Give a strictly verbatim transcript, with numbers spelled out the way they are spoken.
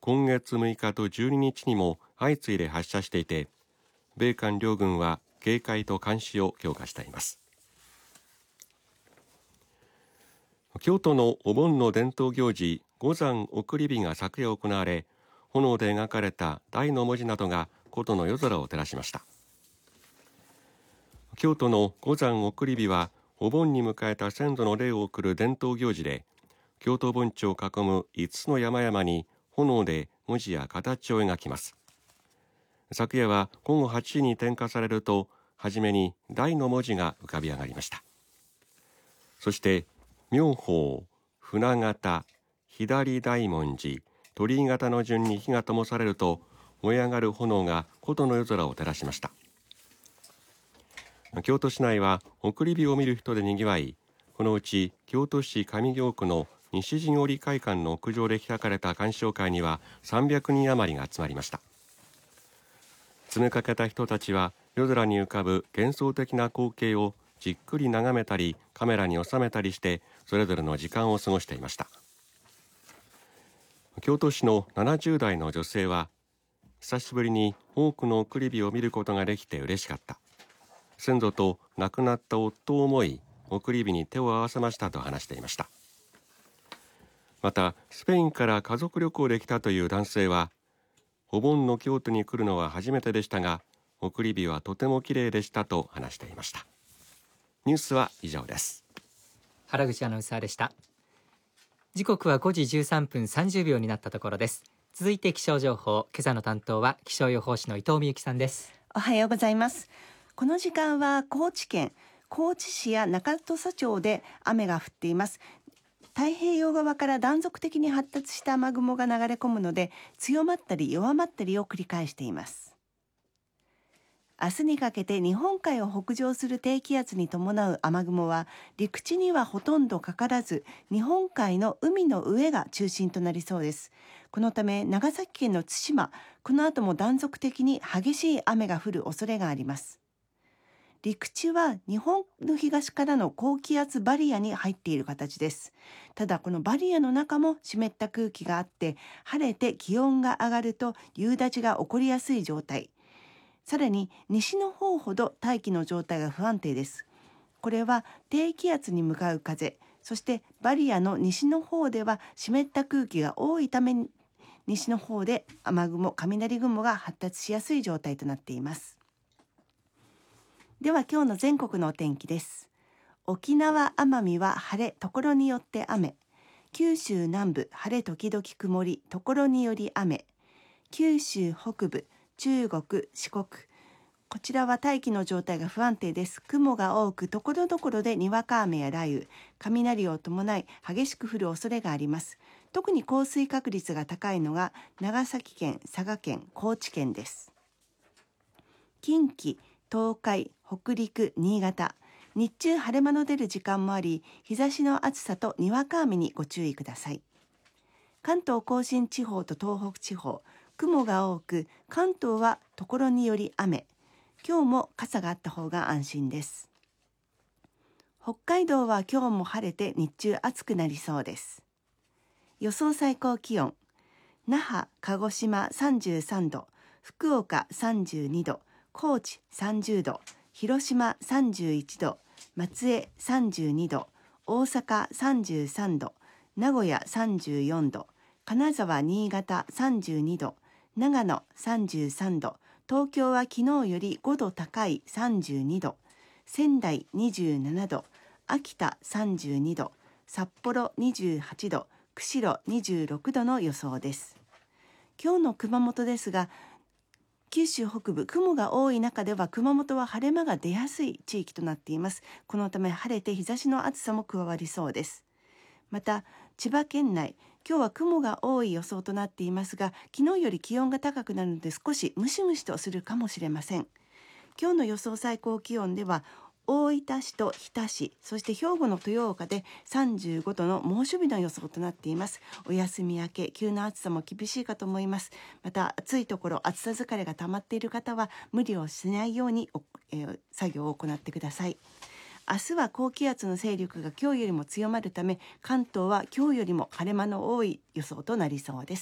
今月むいかとじゅうににちにも相次いで発射していて、米韓両軍は警戒と監視を強化しています。京都のお盆の伝統行事、五山送り火が昨夜行われ、炎で描かれた大の文字などが古都の夜空を照らしました。京都の五山送り火は、お盆に迎えた先祖の霊を送る伝統行事で、京都盆地を囲むいつつの山々に炎で文字や形を描きます。昨夜は午後はちじに点火されると、はじめに大の文字が浮かび上がりました。そして妙法、船形、左大文字、鳥居形の順に火が灯されると、燃え上がる炎が古都の夜空を照らしました。京都市内は送り火を見る人でにぎわい、このうち京都市上京区の西陣織会館の屋上で開かれた鑑賞会にはさんびゃくにん余りが集まりました。詰めかけた人たちは夜空に浮かぶ幻想的な光景をじっくり眺めたりカメラに収めたりしてそれぞれの時間を過ごしていました。京都市のななじゅうだいの女性は、久しぶりに多くの送り火を見ることができて嬉しかった。先祖と亡くなった夫を思い、送り火に手を合わせましたと話していました。また、スペインから家族旅行で来たという男性は、お盆の京都に来るのは初めてでしたが、送り火はとても綺麗でしたと話していました。ニュースは以上です。 原口アナウンサーでした。時刻はごじじゅうさんぷんさんじゅうびょうになったところです。続いて気象情報、今朝の担当は気象予報士の伊藤美由紀さんです。 おはようございます。この時間は高知県高知市や中土佐町で雨が降っています。太平洋側から断続的に発達した雨雲が流れ込むので、強まったり弱まったりを繰り返しています。明日にかけて日本海を北上する低気圧に伴う雨雲は陸地にはほとんどかからず、日本海の海の上が中心となりそうです。このため長崎県の対馬、この後も断続的に激しい雨が降る恐れがあります。陸地は日本の東からの高気圧バリアに入っている形です。ただこのバリアの中も湿った空気があって、晴れて気温が上がると夕立が起こりやすい状態。さらに西の方ほど大気の状態が不安定です。これは低気圧に向かう風、そしてバリアの西の方では湿った空気が多いために、西の方で雨雲、雷雲が発達しやすい状態となっています。では今日の全国のお天気です。沖縄・奄美は晴れ、ところによって雨。九州南部、晴れ時々曇り、ところにより雨。九州北部、中国、四国。こちらは大気の状態が不安定です。雲が多く、ところどころでにわか雨や雷雨、雷を伴い激しく降る恐れがあります。特に降水確率が高いのが長崎県、佐賀県、高知県です。近畿、東海、北陸、新潟。日中晴れ間の出る時間もあり、日差しの暑さとにわか雨にご注意ください。関東甲信地方と東北地方、雲が多く、関東はところにより雨。今日も傘があった方が安心です。北海道は今日も晴れて日中暑くなりそうです。予想最高気温。那覇、鹿児島さんじゅうさんど、福岡さんじゅうにど、高知さんじゅうど、広島さんじゅういちど、松江さんじゅうにど、大阪さんじゅうさんど、名古屋さんじゅうよんど、金沢、新潟さんじゅうにど、長野さんじゅうさんど、東京は昨日よりごど高いさんじゅうにど、仙台にじゅうななど、秋田さんじゅうにど、札幌にじゅうはちど、釧路にじゅうろくどの予想です。今日の熊本ですが、九州北部、雲が多い中では熊本は晴れ間が出やすい地域となっています。このため晴れて日差しの暑さも加わりそうです。また千葉県内、今日は雲が多い予想となっていますが、昨日より気温が高くなるので少しムシムシとするかもしれません。今日の予想最高気温では大分市と日田市、そして兵庫の豊岡でさんじゅうごどの猛暑日の予想となっています。お休み明け、急な暑さも厳しいかと思います。また暑いところ、暑さ疲れが溜まっている方は無理をしないように、えー、作業を行ってください。明日は高気圧の勢力が今日よりも強まるため、関東は今日よりも晴れ間の多い予想となりそうです。